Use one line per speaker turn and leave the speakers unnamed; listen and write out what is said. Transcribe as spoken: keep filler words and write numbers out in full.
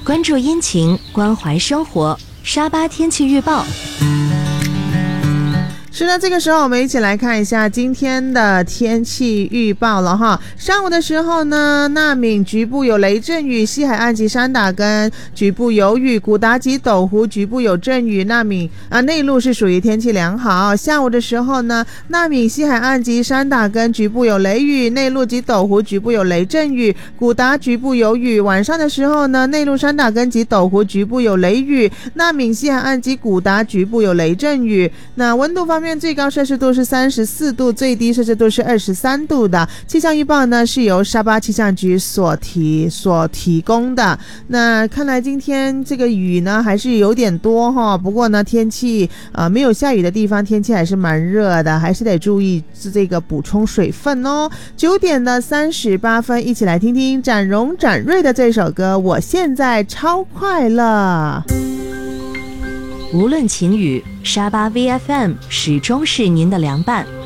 关注阴晴，关怀生活。沙巴天气预报。
是的，这个时候我们一起来看一下今天的天气预报了哈。上午的时候呢，纳敏局部有雷阵雨，西海岸及山打根局部有雨，古达及斗湖局部有阵雨，纳敏啊内陆是属于天气良好。下午的时候呢，纳敏西海岸及山打根局部有雷雨，内陆及斗湖局部有雷阵雨，古达局部有雨。晚上的时候呢，内陆山打根及斗湖局部有雷雨，纳敏西海岸及古达局部有雷阵雨。那温度方面，最高摄氏度是三十四度，最低摄氏度是二十三度的。气象预报呢是由沙巴气象局所提所提供的。那看来今天这个雨呢还是有点多哈，不过呢天气呃没有下雨的地方天气还是蛮热的，还是得注意这个补充水分哦。九点的三十八分，一起来听听展荣展瑞的这首歌《我现在超快乐》。
无论晴雨，沙巴 V F M 始终是您的良伴。